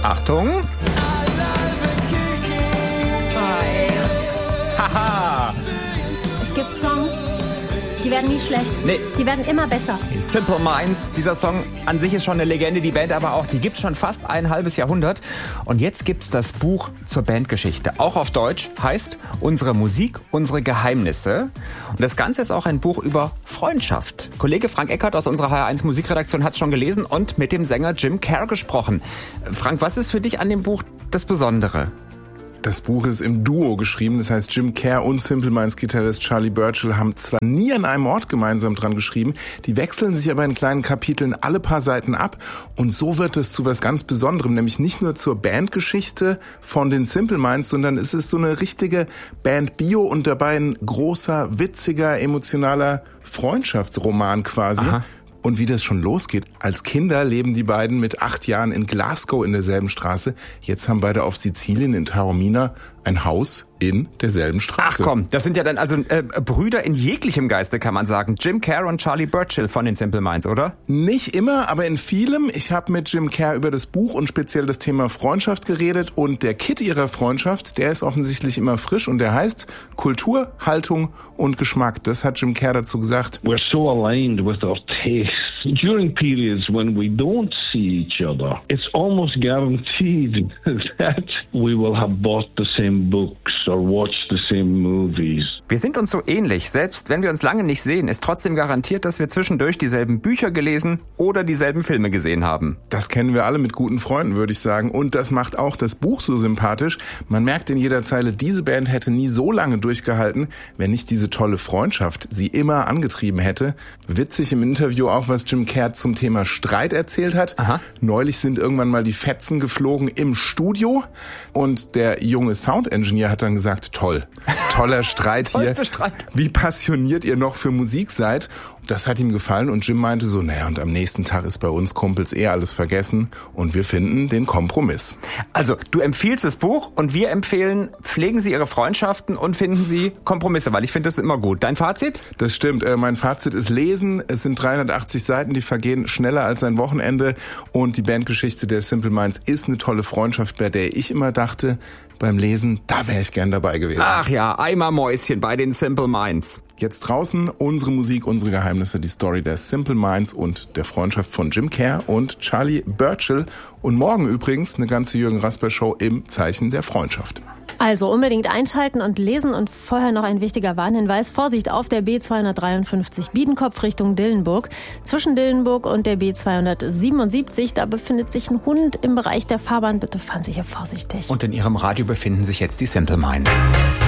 Achtung. Haha. Es gibt Songs, die werden nie schlecht. Nee. Die werden immer besser. Simple Minds, dieser Song an sich ist schon eine Legende, die Band aber auch, die gibt's schon fast ein halbes Jahrhundert. Und jetzt gibt's das Buch zur Bandgeschichte, auch auf Deutsch, heißt Unsere Musik, unsere Geheimnisse. Und das Ganze ist auch ein Buch über Freundschaft. Kollege Frank Eckert aus unserer HR1 Musikredaktion hat's schon gelesen und mit dem Sänger Jim Kerr gesprochen. Frank, was ist für dich an dem Buch das Besondere? Das Buch ist im Duo geschrieben, das heißt Jim Kerr und Simple Minds Gitarrist Charlie Burchill haben zwar nie an einem Ort gemeinsam dran geschrieben, die wechseln sich aber in kleinen Kapiteln alle paar Seiten ab und so wird es zu was ganz Besonderem, nämlich nicht nur zur Bandgeschichte von den Simple Minds, sondern es ist so eine richtige Band-Bio und dabei ein großer, witziger, emotionaler Freundschaftsroman quasi. Aha. Und wie das schon losgeht, als Kinder leben die beiden mit 8 Jahren in Glasgow in derselben Straße. Jetzt haben beide auf Sizilien in Taormina ein Haus in derselben Straße. Ach komm, das sind ja dann also Brüder in jeglichem Geiste, kann man sagen. Jim Kerr und Charlie Burchill von den Simple Minds, oder? Nicht immer, aber in vielem. Ich habe mit Jim Kerr über das Buch und speziell das Thema Freundschaft geredet. Und der Kit ihrer Freundschaft, der ist offensichtlich immer frisch und der heißt Kultur, Haltung und Geschmack. Das hat Jim Kerr dazu gesagt. We're so aligned with our tastes. During periods when we don't see each other, it's almost guaranteed that we will have bought the same books or watched the same movies. Wir sind uns so ähnlich. Selbst wenn wir uns lange nicht sehen, ist trotzdem garantiert, dass wir zwischendurch dieselben Bücher gelesen oder dieselben Filme gesehen haben. Das kennen wir alle mit guten Freunden, würde ich sagen. Und das macht auch das Buch so sympathisch. Man merkt in jeder Zeile, diese Band hätte nie so lange durchgehalten, wenn nicht diese tolle Freundschaft sie immer angetrieben hätte. Witzig im Interview auch, was Jim Kerr zum Thema Streit erzählt hat. Aha. Neulich sind irgendwann mal die Fetzen geflogen im Studio und der junge Soundengineer hat dann gesagt, toll, toller Streit hier. Tollste Streit. Wie passioniert ihr noch für Musik seid. Das hat ihm gefallen und Jim meinte so, naja, und am nächsten Tag ist bei uns Kumpels alles vergessen und wir finden den Kompromiss. Also, du empfiehlst das Buch und wir empfehlen, pflegen Sie Ihre Freundschaften und finden Sie Kompromisse, weil ich finde das immer gut. Dein Fazit? Das stimmt. Mein Fazit ist lesen. Es sind 380 Seiten, die vergehen schneller als ein Wochenende und die Bandgeschichte der Simple Minds ist eine tolle Freundschaft, bei der ich immer dachte, beim Lesen, da wäre ich gern dabei gewesen. Ach ja, Eimermäuschen bei den Simple Minds. Jetzt draußen unsere Musik, unsere Geheimnisse, die Story der Simple Minds und der Freundschaft von Jim Kerr und Charlie Burchill. Und morgen übrigens eine ganze Jürgen Rasper Show im Zeichen der Freundschaft. Also unbedingt einschalten und lesen und vorher noch ein wichtiger Warnhinweis. Vorsicht auf der B253 Biedenkopf Richtung Dillenburg. Zwischen Dillenburg und der B277, da befindet sich ein Hund im Bereich der Fahrbahn. Bitte fahren Sie hier vorsichtig. Und in Ihrem Radio befinden sich jetzt die Simple Minds.